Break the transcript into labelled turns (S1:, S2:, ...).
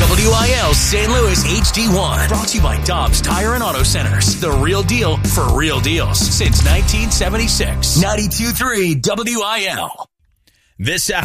S1: WIL St. Louis HD1. Brought to you by Dobbs Tire and Auto Centers. The real deal for real deals since 1976. 92.3 WIL.
S2: This hour.